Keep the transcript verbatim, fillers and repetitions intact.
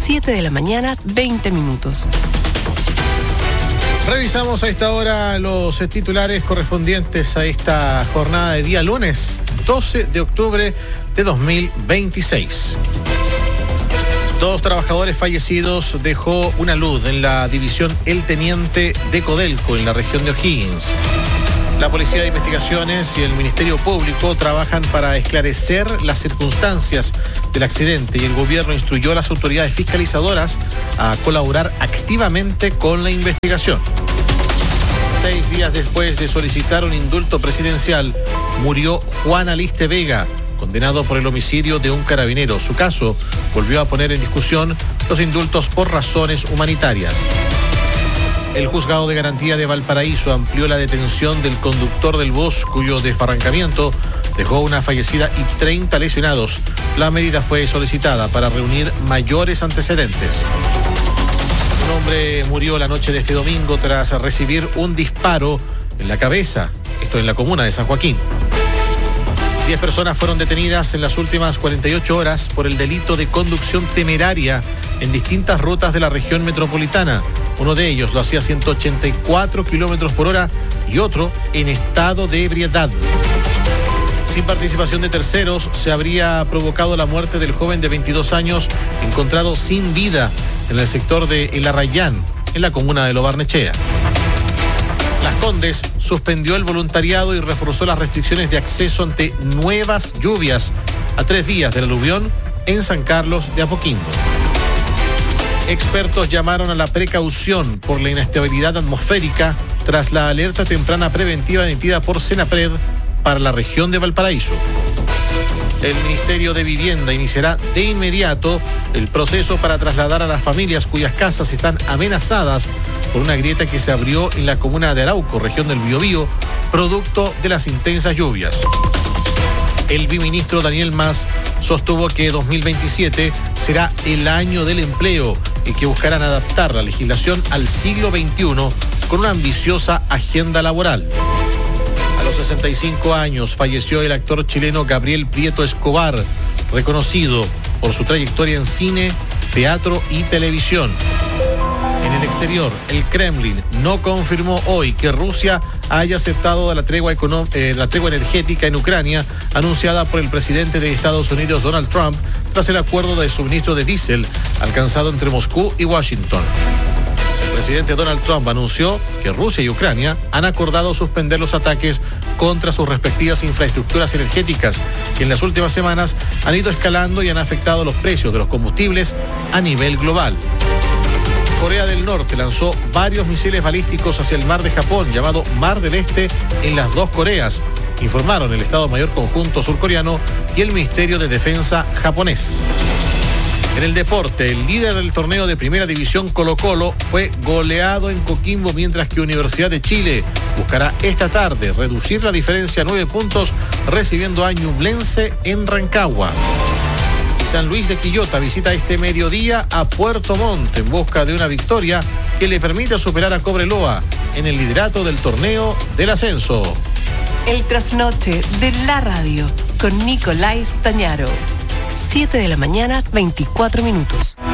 siete de la mañana, veinte minutos. Revisamos a esta hora los titulares correspondientes a esta jornada de día lunes doce de octubre de dos mil veintiséis. Dos trabajadores fallecidos dejó una luz en la división El Teniente de Codelco, en la región de O'Higgins. La Policía de Investigaciones y el Ministerio Público trabajan para esclarecer las circunstancias del accidente y el gobierno instruyó a las autoridades fiscalizadoras a colaborar activamente con la investigación. Seis días después de solicitar un indulto presidencial, murió Juan Aliste Vega, condenado por el homicidio de un carabinero. Su caso volvió a poner en discusión los indultos por razones humanitarias. El juzgado de garantía de Valparaíso amplió la detención del conductor del bus, cuyo desbarrancamiento dejó una fallecida y treinta lesionados. La medida fue solicitada para reunir mayores antecedentes. Un hombre murió la noche de este domingo tras recibir un disparo en la cabeza, esto en la comuna de San Joaquín. Diez personas fueron detenidas en las últimas cuarenta y ocho horas por el delito de conducción temeraria en distintas rutas de la región metropolitana. Uno de ellos lo hacía a ciento ochenta y cuatro kilómetros por hora y otro en estado de ebriedad. Sin participación de terceros, se habría provocado la muerte del joven de veintidós años encontrado sin vida en el sector de El Arrayán, en la comuna de Lo Barnechea. Las Condes suspendió el voluntariado y reforzó las restricciones de acceso ante nuevas lluvias a tres días del aluvión en San Carlos de Apoquindo. Expertos llamaron a la precaución por la inestabilidad atmosférica tras la alerta temprana preventiva emitida por Senapred para la región de Valparaíso. El Ministerio de Vivienda iniciará de inmediato el proceso para trasladar a las familias cuyas casas están amenazadas por una grieta que se abrió en la comuna de Arauco, región del Biobío, producto de las intensas lluvias. El biministro Daniel Mas sostuvo que dos mil veintisiete será el año del empleo y que buscarán adaptar la legislación al siglo veintiuno con una ambiciosa agenda laboral. A los sesenta y cinco años falleció el actor chileno Gabriel Prieto Escobar, reconocido por su trayectoria en cine, teatro y televisión. En el exterior, el Kremlin no confirmó hoy que Rusia haya aceptado la tregua, econo- eh, la tregua energética en Ucrania anunciada por el presidente de Estados Unidos, Donald Trump, tras el acuerdo de suministro de diésel alcanzado entre Moscú y Washington. El presidente Donald Trump anunció que Rusia y Ucrania han acordado suspender los ataques contra sus respectivas infraestructuras energéticas, que en las últimas semanas han ido escalando y han afectado los precios de los combustibles a nivel global. Corea del Norte lanzó varios misiles balísticos hacia el mar de Japón, llamado Mar del Este, en las dos Coreas, informaron el Estado Mayor Conjunto surcoreano y el Ministerio de Defensa japonés. En el deporte, el líder del torneo de Primera División, Colo-Colo, fue goleado en Coquimbo, mientras que Universidad de Chile buscará esta tarde reducir la diferencia a nueve puntos, recibiendo a Ñublense en Rancagua. San Luis de Quillota visita este mediodía a Puerto Montt en busca de una victoria que le permita superar a Cobreloa en el liderato del torneo del ascenso. El trasnoche de la radio con Nicolás Tañaro. siete de la mañana, veinticuatro minutos.